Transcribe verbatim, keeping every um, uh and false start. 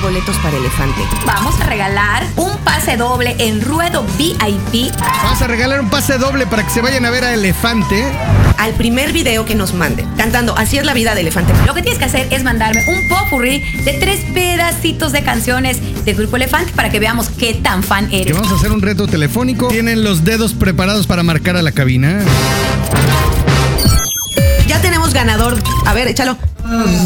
boletos para Elefante. Vamos a regalar un pase doble en Ruedo V I P. Vamos a regalar un pase doble para que se vayan a ver a Elefante. Al primer video que nos mande, cantando Así es la vida de Elefante. Lo que tienes que hacer es mandarme un popurrí de tres pedacitos de canciones del Grupo Elefante para que veamos qué tan fan Que eres. vamos a hacer un reto telefónico. Tienen los dedos preparados para marcar a la cabina. Ya tenemos ganador. A ver, échalo.